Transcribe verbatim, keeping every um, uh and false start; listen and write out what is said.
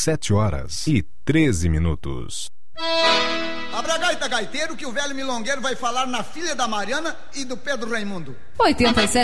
sete horas e treze minutos. Abra a gaita, gaiteiro, que o velho milongueiro vai falar na filha da Mariana e do Pedro Raimundo. oitenta e sete